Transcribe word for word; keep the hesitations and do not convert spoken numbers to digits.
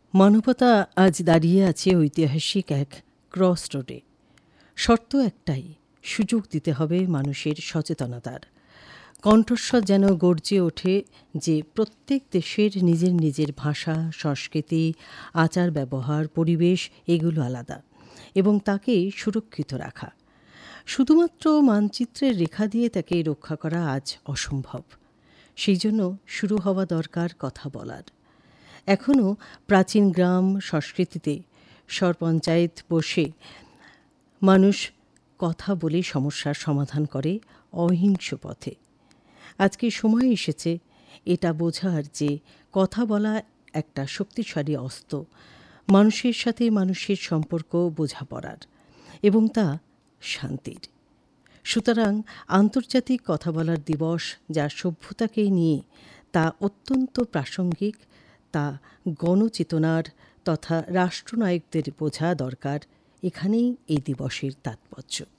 মানবতা আজ দাঁড়িয়ে আছে ঐতিহাসিক এক ক্রস রোডে। শর্ত একটাই, সুযোগ দিতে হবে মানুষের সচেতনতার। কণ্ঠস্বর যেন গর্জে ওঠে যে প্রত্যেক দেশের নিজের নিজের ভাষা, সংস্কৃতি, আচার ব্যবহার, পরিবেশ এগুলো আলাদা এবং তাকে সুরক্ষিত রাখা। শুধুমাত্র মানচিত্রের রেখা দিয়ে তাকে রক্ষা করা আজ অসম্ভব। সেই জন্য শুরু হওয়া দরকার কথা বলার। এখনও প্রাচীন গ্রাম সংস্কৃতিতে সরপঞ্চায়েত বসে মানুষ কথা বলে সমস্যার সমাধান করে অহিংস পথে। আজকে সময় এসেছে এটা বোঝার যে কথা বলা একটা শক্তিশালী অস্ত্র, মানুষের সাথে মানুষের সম্পর্ক বোঝাপড়ার এবং তা শান্তির। সুতরাং আন্তর্জাতিক কথা বলার দিবস যা সভ্যতাকে নিয়ে, তা অত্যন্ত প্রাসঙ্গিক। তা গণচেতনার তথা রাষ্ট্রনায়কদের বোঝা দরকার। এখানেই এই দিবসের তাৎপর্য।